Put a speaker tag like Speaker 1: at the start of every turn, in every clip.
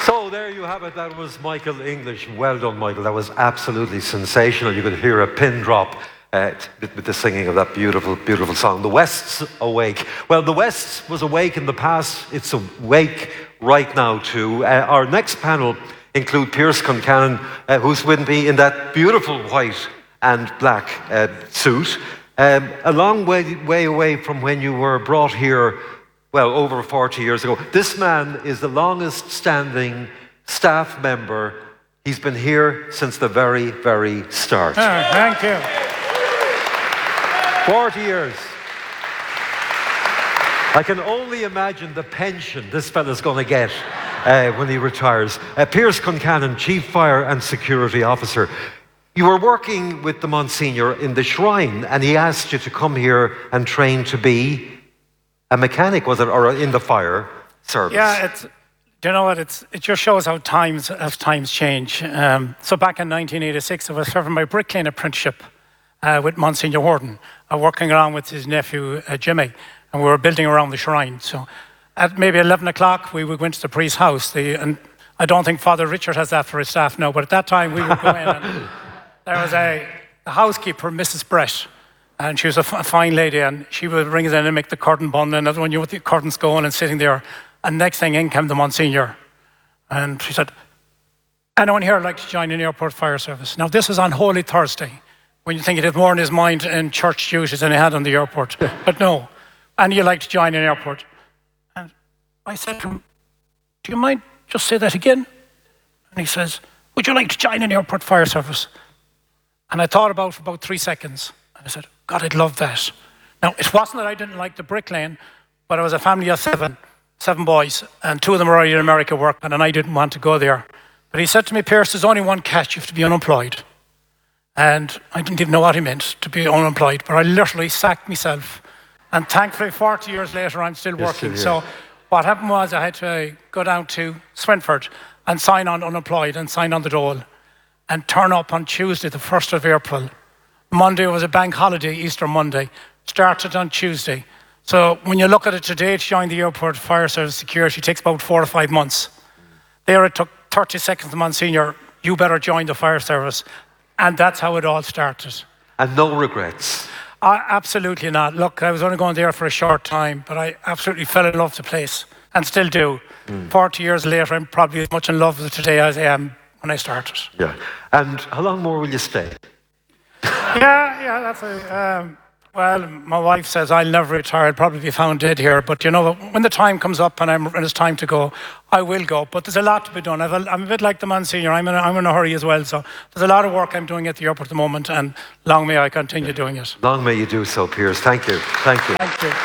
Speaker 1: So there you have it. That was Michael English. Well done, Michael. That was absolutely sensational. You could hear a pin drop with the singing of that beautiful, beautiful song. The West's awake. Well, the West was awake in the past. It's awake right now too. Our next panel include Pearse Concannon, who's with me in that beautiful white and black suit. A long way away from when you were brought here, well, over 40 years ago. This man is the longest standing staff member. He's been here since the very, very start.
Speaker 2: Oh, thank you.
Speaker 1: 40 years. I can only imagine the pension this fella's going to get when he retires. Pearse Concannon, Chief Fire and Security Officer. You were working with the Monsignor in the Shrine, and he asked you to come here and train to be a mechanic, was it, or in the fire service?
Speaker 2: Yeah, do you know what? It just shows how times change. So back in 1986, I was serving my bricklaying apprenticeship with Monsignor Warden, working along with his nephew Jimmy, and we were building around the Shrine. So at maybe 11 o'clock, we would go into the priest's house. And I don't think Father Richard has that for his staff now, but at that time we would go in, and there was a housekeeper, Mrs. Brett, and she was a fine lady, and she would ring us in and make the curtain bund, and everyone knew what the curtains going and sitting there. And next thing in came the Monsignor, and she said, anyone here like to join an airport fire service? Now this was on Holy Thursday, when you think he had more in his mind in church duties than he had on the airport. But no, and you like to join an airport? And I said to him, do you mind just say that again? And he says, would you like to join an airport fire service? And I thought about it for about 3 seconds. And I said, God, I'd love that. Now, it wasn't that I didn't like the bricklaying, but I was a family of seven boys, and 2 of them were already in America working, and I didn't want to go there. But he said to me, Pearse, there's only one catch, you have to be unemployed. And I didn't even know what he meant, to be unemployed, but I literally sacked myself. And thankfully, 40 years later, I'm still working. So what happened was I had to go down to Swinford and sign on unemployed and sign on the dole and turn up on Tuesday, the 1st of April. Monday was a bank holiday, Easter Monday. Started on Tuesday. So when you look at it today, to join the airport fire service security, it takes about 4 to 5 months. There it took 30 seconds to Monsignor, you better join the fire service. And that's how it all started.
Speaker 1: And no regrets?
Speaker 2: Absolutely not. Look, I was only going there for a short time, but I absolutely fell in love with the place and still do. 40 years later, I'm probably as much in love with it today as I am when I started.
Speaker 1: Yeah. And how long more will you stay?
Speaker 2: Yeah, that's well, my wife says I'll never retire. I'll probably be found dead here. But you know, when the time comes up and it's time to go, I will go. But there's a lot to be done. I'm a bit like the Monsignor. I'm in a hurry as well. So there's a lot of work I'm doing at the airport at the moment, and long may I continue doing it.
Speaker 1: Long may you do so, Pearse. Thank you. Thank you.
Speaker 2: Thank you.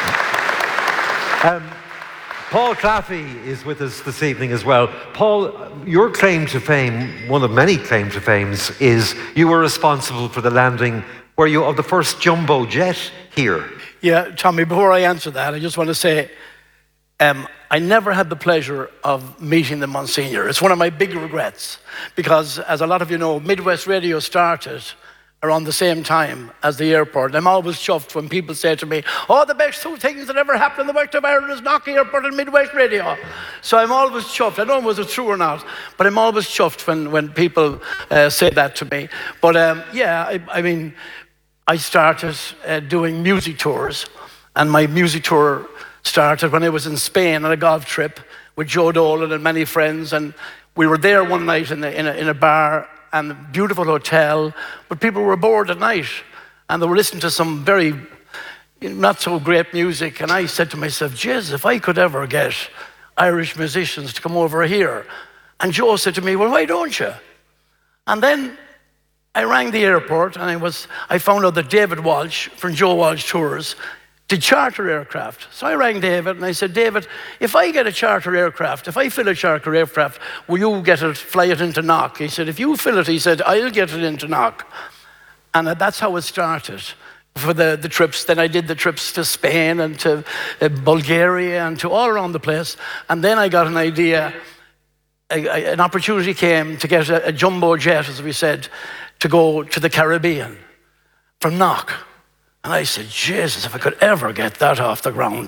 Speaker 1: Paul Claffey is with us this evening as well. Paul, your claim to fame, one of many claims to fame, is you were responsible for the landing of the first jumbo jet here.
Speaker 3: Yeah, Tommy, before I answer that, I just want to say I never had the pleasure of meeting the Monsignor. It's one of my big regrets because, as a lot of you know, Midwest Radio started around the same time as the airport. I'm always chuffed when people say to me, oh, the best 2 things that ever happened in the West of Ireland is Knock Airport and Midwest Radio. So I'm always chuffed. I don't know whether it's true or not, but I'm always chuffed when people say that to me. But I mean, I started doing music tours, and my music tour started when I was in Spain on a golf trip with Joe Dolan and many friends, and we were there one night in a bar and a beautiful hotel, but people were bored at night, and they were listening to some very not so great music, and I said to myself, jeez, if I could ever get Irish musicians to come over here. And Joe said to me, well, why don't you? And then I rang the airport, and I found out that David Walsh from Joe Walsh Tours did charter aircraft. So I rang David and I said, David, if I get a charter aircraft, if I fill a charter aircraft, will you fly it into Knock? He said, if you fill it, he said, I'll get it into Knock. And that's how it started for the trips. Then I did the trips to Spain and to Bulgaria and to all around the place. And then I got an idea, an opportunity came to get a jumbo jet, as we said, to go to the Caribbean from Knock. And I said, Jesus, if I could ever get that off the ground,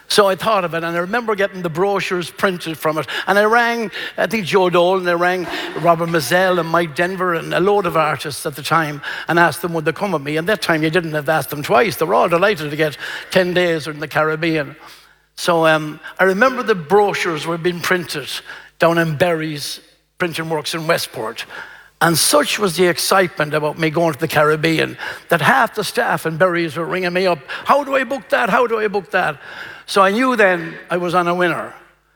Speaker 3: So I thought of it, and I remember getting the brochures printed from it. And I rang, I think, Joe Dole, and I rang Robert Mazzell and Mike Denver and a load of artists at the time and asked them would they come with me. And that time you didn't have to ask them twice. They were all delighted to get 10 days in the Caribbean. So I remember the brochures were being printed down in Berry's printing works in Westport. And such was the excitement about me going to the Caribbean that half the staff in Berry's were ringing me up. How do I book that? How do I book that? So I knew then I was on a winner.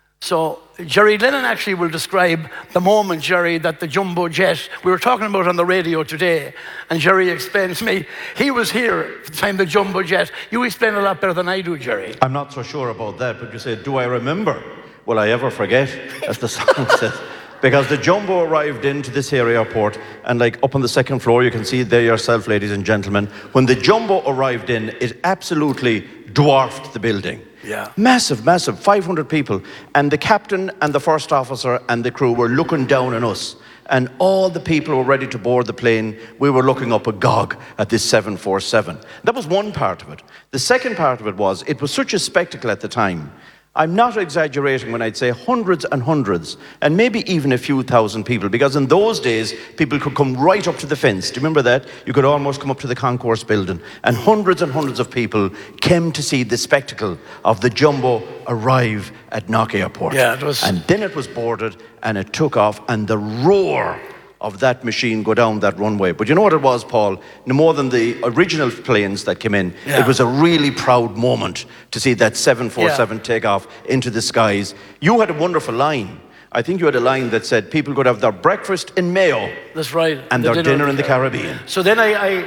Speaker 3: So Jerry Lennon actually will describe the moment, Jerry, that the jumbo jet, we were talking about on the radio today, and Jerry explained to me, he was here at the time the jumbo jet. You explain a lot better than I do, Jerry.
Speaker 4: I'm not so sure about that, but you said, do I remember? Will I ever forget, as the song says? Because the jumbo arrived into this here airport, and like up on the second floor, you can see it there yourself, ladies and gentlemen. When the jumbo arrived in, it absolutely dwarfed the building.
Speaker 3: Yeah.
Speaker 4: Massive, massive, 500 people. And the captain and the first officer and the crew were looking down on us. And all the people were ready to board the plane. We were looking up agog at this 747. That was one part of it. The second part of it was such a spectacle at the time. I'm not exaggerating when I'd say hundreds and hundreds, and maybe even a few thousand people, because in those days, people could come right up to the fence. Do you remember that? You could almost come up to the concourse building, and hundreds of people came to see the spectacle of the jumbo arrive at Knock Airport.
Speaker 3: Yeah, it was...
Speaker 4: And then it was boarded, and it took off, and the roar of that machine go down that runway. But you know what it was, Paul? No more than the original planes that came in,
Speaker 3: yeah.
Speaker 4: It was a really proud moment to see that 747 take off into the skies. You had a wonderful line. I think you had a line that said people could have their breakfast in Mayo.
Speaker 3: That's right.
Speaker 4: And their dinner in the Caribbean.
Speaker 3: So then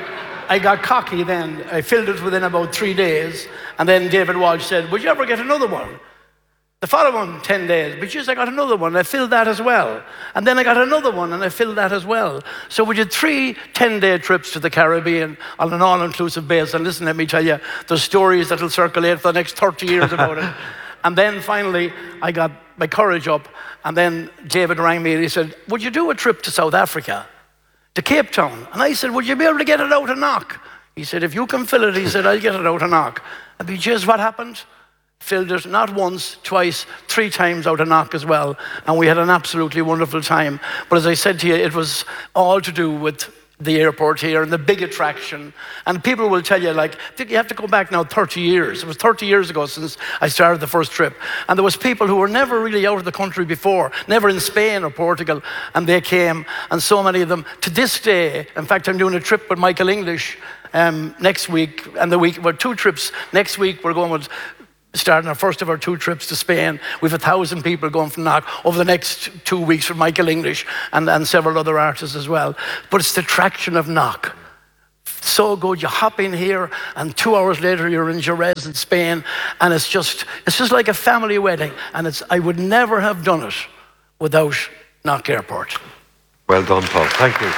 Speaker 3: I got cocky then. I filled it within about 3 days. And then David Walsh said, would you ever get another one? The following 10 days, but just I got another one, I filled that as well. And then I got another one, and I filled that as well. So we did 3 10-day trips to the Caribbean on an all-inclusive basis. And listen, let me tell you, there's stories that will circulate for the next 30 years about it. And then finally, I got my courage up, and then David rang me and he said, would you do a trip to South Africa, to Cape Town? And I said, would you be able to get it out of Knock? He said, if you can fill it, he said, I'll get it out of Knock. And just what happened? Filled it not once, twice, 3 times out of Knock as well. And we had an absolutely wonderful time. But as I said to you, it was all to do with the airport here and the big attraction. And people will tell you, like, you have to go back now 30 years. It was 30 years ago since I started the first trip. And there was people who were never really out of the country before, never in Spain or Portugal, and they came. And so many of them, to this day, in fact, I'm doing a trip with Michael English next week, and the week, well, 2 trips. Next week, we're going with starting our first of our 2 trips to Spain. We've 1,000 people going from Knock over the next 2 weeks for Michael English and several other artists as well. But it's the attraction of Knock. So good, you hop in here and 2 hours later you're in Jerez in Spain, and it's just like a family wedding. And I would never have done it without Knock Airport.
Speaker 1: Well done, Paul. Thank you.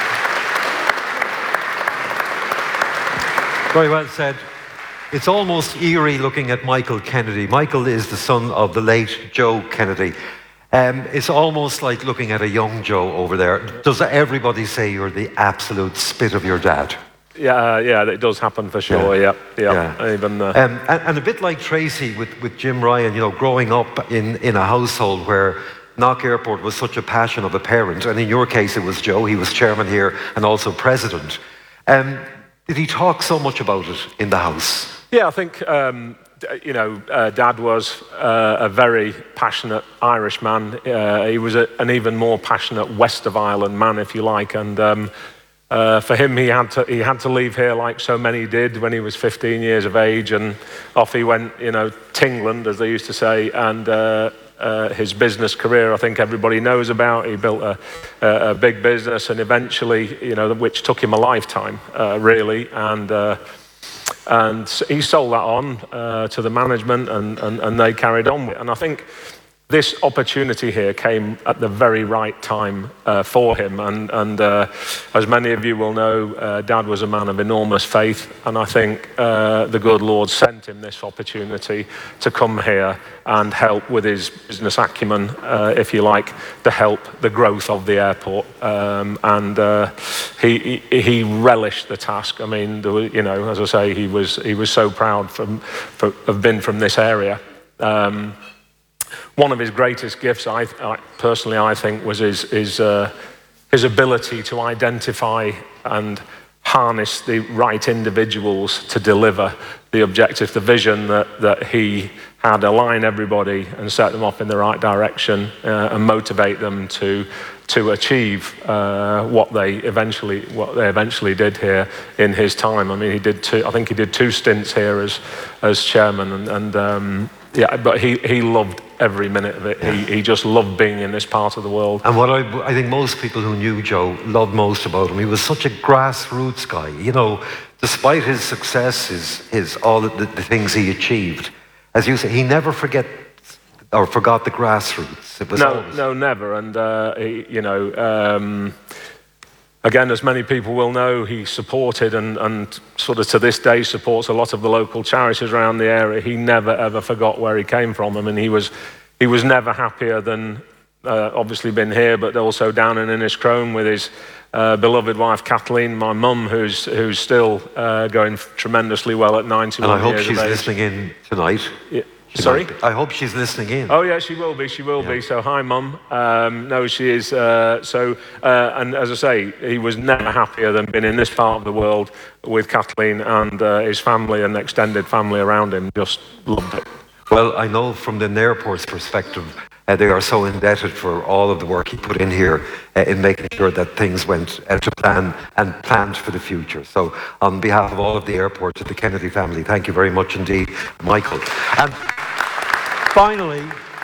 Speaker 1: Very well said. It's almost eerie looking at Michael Kennedy. Michael is the son of the late Joe Kennedy. It's almost like looking at a young Joe over there. Does everybody say you're the absolute spit of your dad?
Speaker 5: Yeah, it does happen for sure. Yeah. Even
Speaker 1: and a bit like Tracy with Jim Ryan, you know, growing up in a household where Knock Airport was such a passion of a parent, and in your case it was Joe. He was chairman here and also president. Did he talk so much about it in the house?
Speaker 5: Yeah, I think, Dad was a very passionate Irish man. He was an even more passionate West of Ireland man, if you like. And for him, he had to leave here like so many did when he was 15 years of age. And off he went, Tingland, as they used to say. And his business career, I think everybody knows about. He built a big business, and eventually, which took him a lifetime, really. And he sold that on to the management, and they carried on with it. And I think this opportunity here came at the very right time for him. And as many of you will know, Dad was a man of enormous faith. And I think the good Lord sent him this opportunity to come here and help with his business acumen, if you like, to help the growth of the airport. He relished the task. I mean, there was, you know, as I say, he was so proud of being from this area. One of his greatest gifts, I personally think, was his ability to identify and harness the right individuals to deliver the objective, the vision that he had, align everybody and set them off in the right direction and motivate them to achieve what they eventually did here in his time. I mean, I think he did 2 stints here as chairman, and yeah, but he loved every minute of it. Yeah. He just loved being in this part of the world. And
Speaker 1: what I think most people who knew Joe loved most about him, he was such a grassroots guy. You know, despite his success, his all the things he achieved, as you say, he never forgot the grassroots. It was
Speaker 5: no, never. And again, as many people will know, he supported and sort of to this day supports a lot of the local charities around the area. He never ever forgot where he came from. I mean, he was never happier than obviously been here, but also down in Inniscrone with his beloved wife Kathleen, my mum, who's still going tremendously well at 91 years of age.
Speaker 1: And I hope she's listening in tonight.
Speaker 5: Yeah. Sorry?
Speaker 1: I hope she's listening in.
Speaker 5: Oh yeah, she will be. She will be. So hi, Mum. No, she is. And as I say, he was never happier than being in this part of the world with Kathleen and his family and extended family around him. Just loved it.
Speaker 1: Well, I know from the airport's perspective, they are so indebted for all of the work he put in here in making sure that things went to plan and planned for the future. So on behalf of all of the airports and the Kennedy family, thank you very much indeed, Michael. And finally,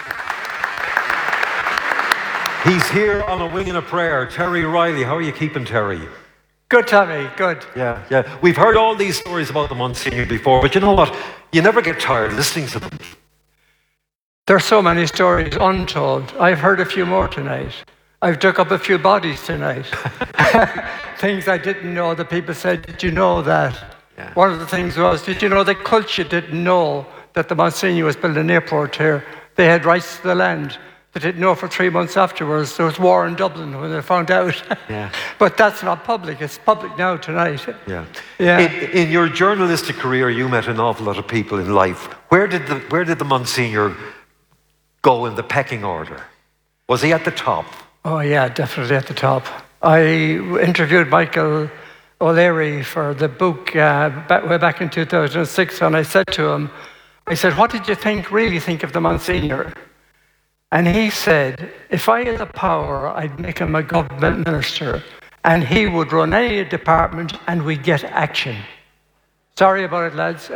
Speaker 1: he's here on a wing and a prayer. Terry Riley, how are you keeping, Terry?
Speaker 6: Good, Tommy, good.
Speaker 1: Yeah. We've heard all these stories about the Monsignor before, but you know what? You never get tired listening to them.
Speaker 6: There's so many stories untold. I've heard a few more tonight. I've dug up a few bodies tonight. Things I didn't know that people said, did you know that? Yeah. One of the things was, did you know that culture didn't know that the Monsignor was building an airport here? They had rights to the land. They didn't know for 3 months afterwards. There was war in Dublin when they found out. Yeah. But that's not public. It's public now tonight.
Speaker 1: Yeah. In your journalistic career, you met an awful lot of people in life. Where did the Monsignor go in the pecking order? Was he at the top?
Speaker 6: Oh yeah, definitely at the top. I interviewed Michael O'Leary for the book way back in 2006, and I said to him, I said, what did you really think of the Monsignor? And he said, if I had the power, I'd make him a government minister, and he would run any department and we'd get action. Sorry about it, lads.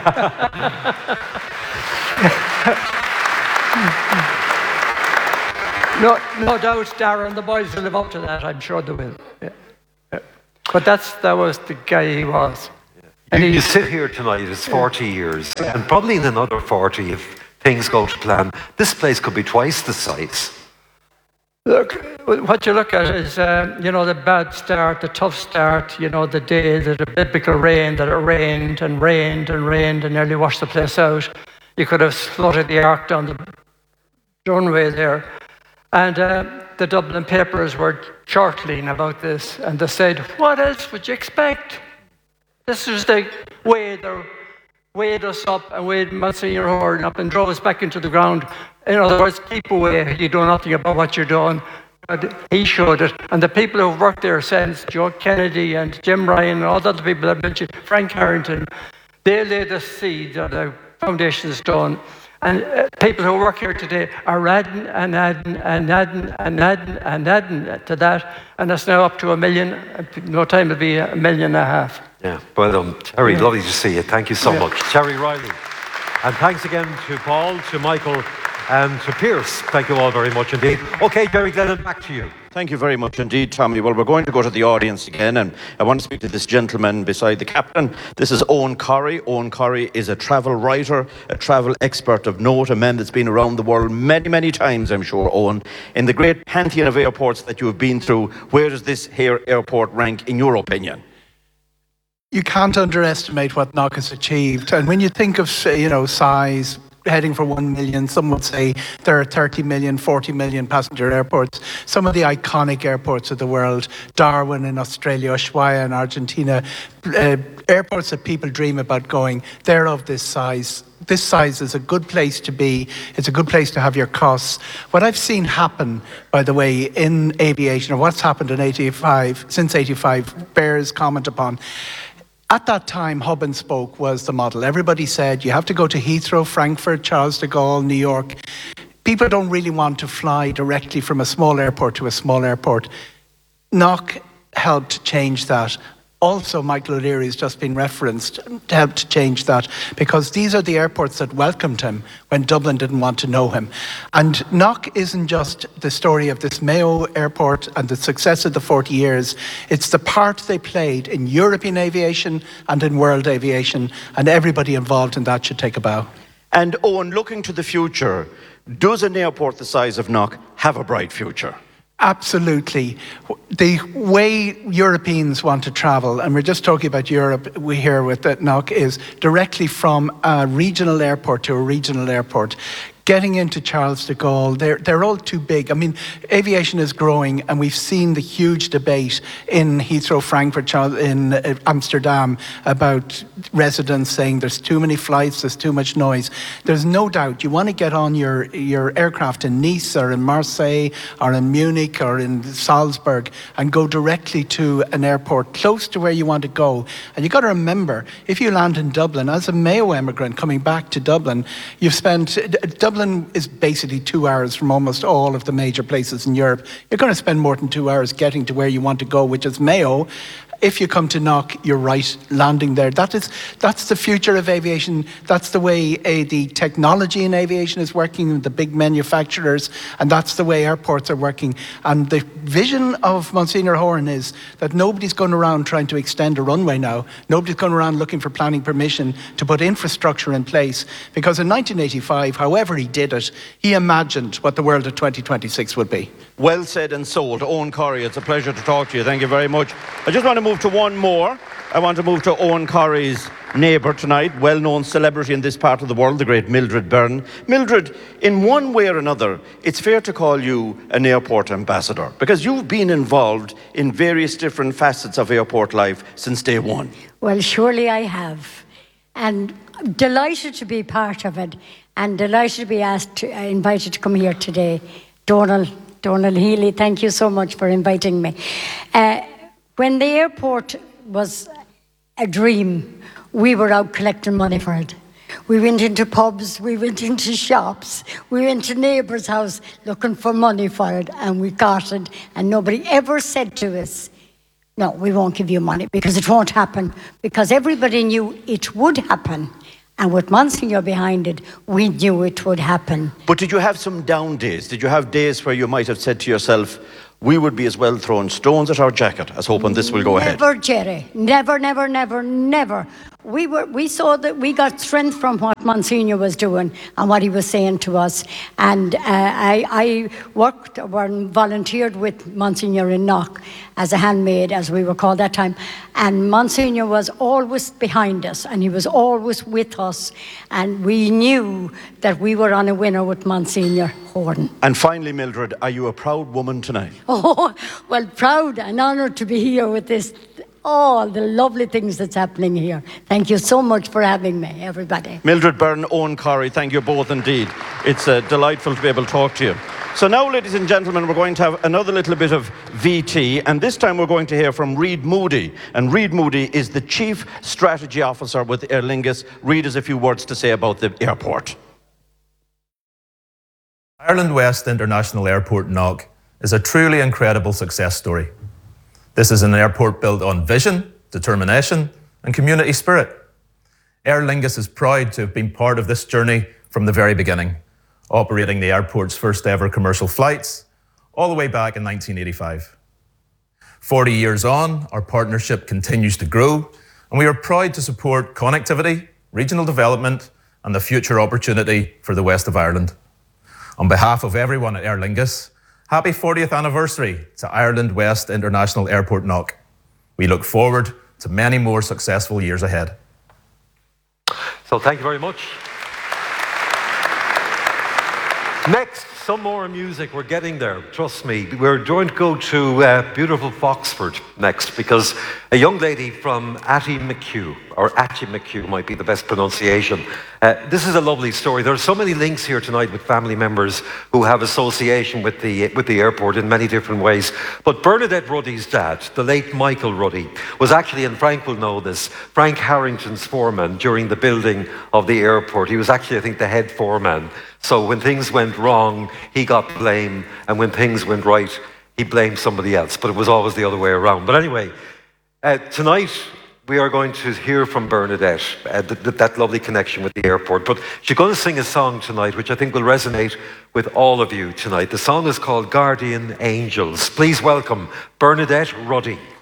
Speaker 6: No doubt Darren and the boys will live up to that. I'm sure they will. Yeah. But that was the guy he was.
Speaker 1: And you sit here tonight, it's 40 years, and probably in another 40, if things go to plan, this place could be twice the size.
Speaker 6: Look, what you look at is, the bad start, the tough start, the day that the biblical rain, that it rained and rained and rained and nearly washed the place out. You could have floated the ark down the runway there. And the Dublin papers were chortling about this, and they said, what else would you expect? This was the way they weighed us up and weighed Monsignor Horn up and drove us back into the ground. In other words, keep away, you know nothing about what you're doing. But he showed it. And the people who've worked there since, Joe Kennedy and Jim Ryan and all the other people I mentioned, Frank Harrington, they laid the seed of the foundation stone. And people who work here today are adding and adding and adding and adding and adding to that. And it's now up to 1 million. No time it'll be 1.5 million.
Speaker 1: Yeah, well done. Terry, lovely to see you. Thank you so much. Terry Riley. And thanks again to Paul, to Michael, and to Pierce. Thank you all very much indeed. Okay, Jerry Glennon, back to you.
Speaker 4: Thank you very much indeed, Tommy. Well, we're going to go to the audience again, and I want to speak to this gentleman beside the captain. This is Owen Corrie. Owen Corrie is a travel writer, a travel expert of note, a man that's been around the world many, many times, I'm sure, Owen. In the great pantheon of airports that you have been through, where does this here airport rank in your opinion?
Speaker 7: You can't underestimate what Knock has achieved. And when you think of, size, heading for 1 million, some would say there are 30 million, 40 million passenger airports. Some of the iconic airports of the world, Darwin in Australia, Ushuaia in Argentina, airports that people dream about going, they're of this size. This size is a good place to be. It's a good place to have your costs. What I've seen happen, by the way, in aviation, or what's happened in since 85, bears comment upon. At that time, hub and spoke was the model. Everybody said you have to go to Heathrow, Frankfurt, Charles de Gaulle, New York. People don't really want to fly directly from a small airport to a small airport. Knock helped to change that. Also, Michael O'Leary has just been referenced, helped to change that, because these are the airports that welcomed him when Dublin didn't want to know him. And Knock isn't just the story of this Mayo airport and the success of the 40 years, it's the part they played in European aviation and in world aviation, and everybody involved in that should take a bow.
Speaker 4: And Owen, looking to the future, does an airport the size of Knock have a bright future?
Speaker 7: Absolutely. The way Europeans want to travel, and we're just talking about Europe, we hear with that Knock, is directly from a regional airport to a regional airport. Getting into Charles de Gaulle, they're all too big. I mean, aviation is growing, and we've seen the huge debate in Heathrow, Frankfurt, in Amsterdam about residents saying there's too many flights, there's too much noise. There's no doubt you want to get on your aircraft in Nice or in Marseille or in Munich or in Salzburg and go directly to an airport close to where you want to go. And you've got to remember, if you land in Dublin, as a Mayo emigrant coming back to Dublin, you've spent... Dublin is basically 2 hours from almost all of the major places in Europe. You're going to spend more than 2 hours getting to where you want to go, which is Mayo. If you come to Knock, you're right, landing there. That's the future of aviation. That's the way the technology in aviation is working, the big manufacturers, and that's the way airports are working. And the vision of Monsignor Horan is that nobody's going around trying to extend a runway now. Nobody's going around looking for planning permission to put infrastructure in place. Because in 1985, however he did it, he imagined what the world of 2026 would be.
Speaker 4: Well said and sold. Owen Corrie, it's a pleasure to talk to you. Thank you very much. I just want to move to one more. I want to move to Owen Corrie's neighbour tonight, well-known celebrity in this part of the world, the great Mildred Byrne. Mildred, in one way or another, it's fair to call you an airport ambassador, because you've been involved in various different facets of airport life since day one.
Speaker 8: Well, surely I have. And I'm delighted to be part of it, and delighted to be invited to come here today. Donald Healy, thank you so much for inviting me. When the airport was a dream, we were out collecting money for it. We went into pubs, we went into shops, we went to neighbours' house looking for money for it, and we got it. And nobody ever said to us, no, we won't give you money, because it won't happen. Because everybody knew it would happen. And with Monsignor behind it, we knew it would happen.
Speaker 4: But did you have some down days? Did you have days where you might have said to yourself, we would be as well throwing stones at our jacket as hoping this will go ahead?
Speaker 8: Never, Jerry. Never, never, never, never. We saw that we got strength from what Monsignor was doing and what he was saying to us. And I worked or volunteered with Monsignor in Knock as a handmaid, as we were called that time. And Monsignor was always behind us, and he was always with us. And we knew that we were on a winner with Monsignor Horan.
Speaker 4: And finally, Mildred, are you a proud woman tonight?
Speaker 8: Oh, well, proud and honoured to be here with this, all the lovely things that's happening here. Thank you so much for having me, everybody.
Speaker 4: Mildred Byrne, Owen Corrie, thank you both indeed. It's delightful to be able to talk to you. So now, ladies and gentlemen, we're going to have another little bit of VT, and this time we're going to hear from Reid Moody. And Reid Moody is the Chief Strategy Officer with Aer Lingus. Reid has a few words to say about the airport.
Speaker 9: Ireland West International Airport Knock is a truly incredible success story. This is an airport built on vision, determination, and community spirit. Aer Lingus is proud to have been part of this journey from the very beginning. operating the airport's first ever commercial flights, all the way back in 1985. 40 years on, our partnership continues to grow, and we are proud to support connectivity, regional development, and the future opportunity for the west of Ireland. On behalf of everyone at Aer Lingus, happy 40th anniversary to Ireland West International Airport Knock. We look forward to many more successful years ahead.
Speaker 1: So thank you very much. Next, some more music. We're getting there, trust me. We're going to go to beautiful Foxford next, because a young lady from Atty-McHugh, or Atty-McHugh might be the best pronunciation. This is a lovely story. There are so many links here tonight with family members who have association with the airport in many different ways. But Bernadette Ruddy's dad, the late Michael Ruddy, was actually, and Frank will know this, Frank Harrington's foreman during the building of the airport. He was actually, I think, the head foreman. So when things went wrong, he got blame, and when things went right, he blamed somebody else. But it was always the other way around. But anyway, tonight we are going to hear from Bernadette, that lovely connection with the airport. But she's going to sing a song tonight, which I think will resonate with all of you tonight. The song is called Guardian Angels. Please welcome Bernadette Ruddy.